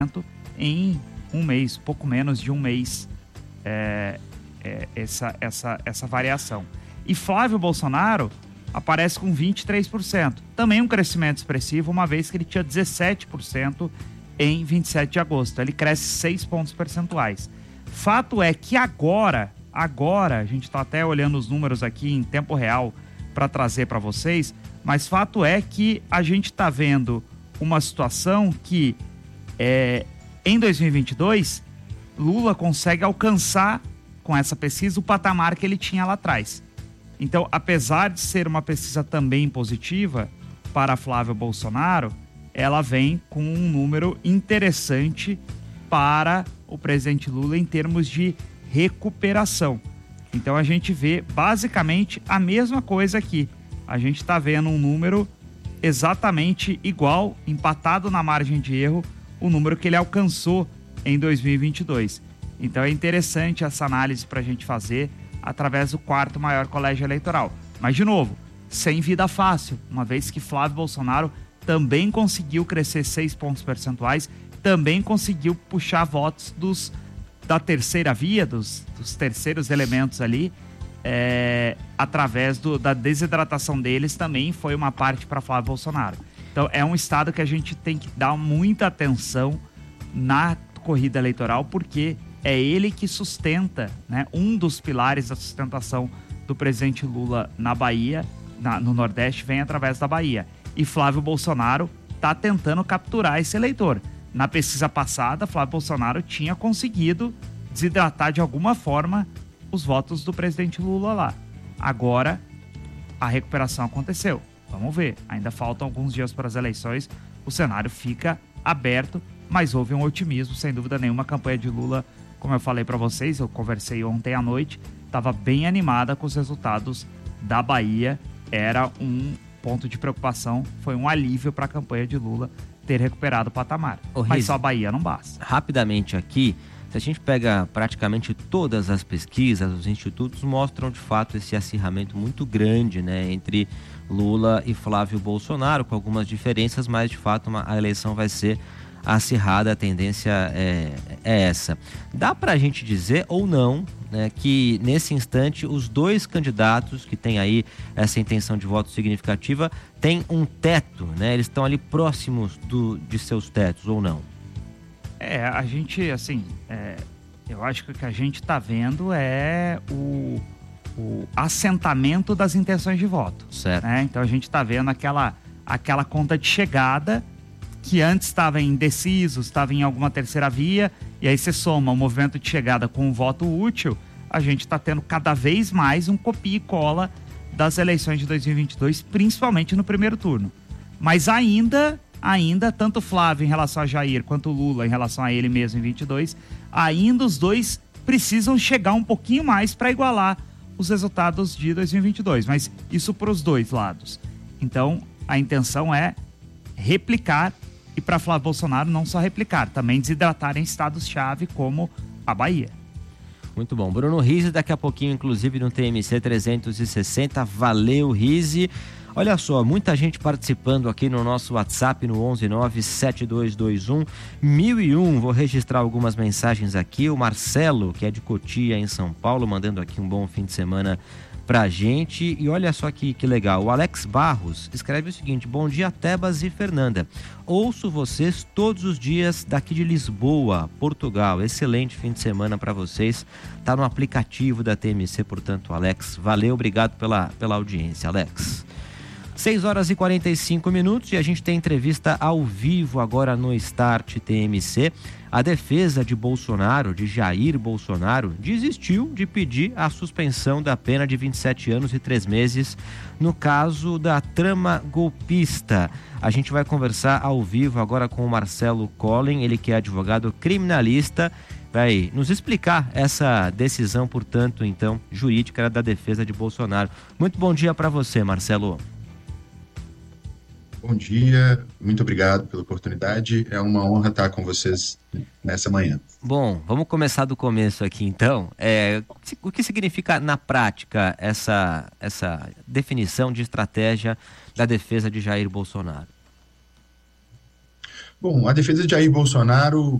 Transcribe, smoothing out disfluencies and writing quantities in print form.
em um mês, pouco menos de um mês, essa variação. E Flávio Bolsonaro aparece com 23%, também um crescimento expressivo, uma vez que ele tinha 17% em 27 de agosto, ele cresce 6 pontos percentuais. Fato é que agora, a gente está até olhando os números aqui em tempo real para trazer para vocês, mas fato é que a gente está vendo uma situação que em 2022, Lula consegue alcançar, com essa pesquisa, o patamar que ele tinha lá atrás. Então, apesar de ser uma pesquisa também positiva para Flávio Bolsonaro, ela vem com um número interessante para o presidente Lula em termos de recuperação. Então, a gente vê basicamente a mesma coisa aqui. A gente está vendo um número exatamente igual, empatado na margem de erro, o número que ele alcançou em 2022. Então é interessante essa análise para a gente fazer através do quarto maior colégio eleitoral. Mas, de novo, sem vida fácil, uma vez que Flávio Bolsonaro também conseguiu crescer 6 pontos percentuais, também conseguiu puxar votos da terceira via, dos terceiros elementos ali, através da desidratação deles, também foi uma parte para Flávio Bolsonaro. Então é um estado que a gente tem que dar muita atenção na corrida eleitoral, porque é ele que sustenta, né, um dos pilares da sustentação do presidente Lula na Bahia, no Nordeste, vem através da Bahia. E Flávio Bolsonaro está tentando capturar esse eleitor. Na pesquisa passada, Flávio Bolsonaro tinha conseguido desidratar de alguma forma os votos do presidente Lula lá. Agora, a recuperação aconteceu. Vamos ver. Ainda faltam alguns dias para as eleições. O cenário fica aberto, mas houve um otimismo, sem dúvida nenhuma. A campanha de Lula, como eu falei para vocês, eu conversei ontem à noite, estava bem animada com os resultados da Bahia. Era um ponto de preocupação, foi um alívio para a campanha de Lula ter recuperado o patamar. Mas só a Bahia não basta. Rapidamente aqui, se a gente pega praticamente todas as pesquisas, os institutos mostram de fato esse acirramento muito grande, né, entre Lula e Flávio Bolsonaro, com algumas diferenças, mas de fato a eleição vai ser acirrada, a tendência é essa. Dá pra gente dizer ou não, né, que nesse instante os dois candidatos que têm aí essa intenção de voto significativa têm um teto, né? Eles estão ali próximos de seus tetos ou não? A gente, assim, eu acho que o que a gente está vendo é o assentamento das intenções de voto. Certo. Né? Então a gente está vendo aquela conta de chegada que antes estava indeciso, estava em alguma terceira via, e aí você soma o movimento de chegada com o voto útil, a gente está tendo cada vez mais um copia e cola das eleições de 2022, principalmente no primeiro turno. Mas ainda, tanto Flávio em relação a Jair, quanto Lula em relação a ele mesmo em 22, ainda os dois precisam chegar um pouquinho mais para igualar os resultados de 2022, mas isso para os dois lados. Então, a intenção é replicar, e para Flávio Bolsonaro não só replicar, também desidratar em estados-chave como a Bahia. Muito bom. Bruno Rizzi, daqui a pouquinho, inclusive, no TMC 360. Valeu, Rizzi. Olha só, muita gente participando aqui no nosso WhatsApp no 11972211001. Vou registrar algumas mensagens aqui. O Marcelo, que é de Cotia, em São Paulo, mandando aqui um bom fim de semana pra gente. E olha só que legal, o Alex Barros escreve o seguinte: bom dia, Tebas e Fernanda, ouço vocês todos os dias daqui de Lisboa, Portugal. Excelente fim de semana para vocês, tá no aplicativo da TMC, portanto, Alex, valeu, obrigado pela audiência, Alex. 6h45 e a gente tem entrevista ao vivo agora no Start TMC. A defesa de Bolsonaro, de Jair Bolsonaro, desistiu de pedir a suspensão da pena de 27 anos e 3 meses no caso da trama golpista. A gente vai conversar ao vivo agora com o Marcelo Collin, ele que é advogado criminalista, vai nos explicar essa decisão, portanto, então, jurídica da defesa de Bolsonaro. Muito bom dia para você, Marcelo. Bom dia, muito obrigado pela oportunidade, é uma honra estar com vocês nessa manhã. Bom, vamos começar do começo aqui então. O que significa na prática essa definição de estratégia da defesa de Jair Bolsonaro? Bom, a defesa de Jair Bolsonaro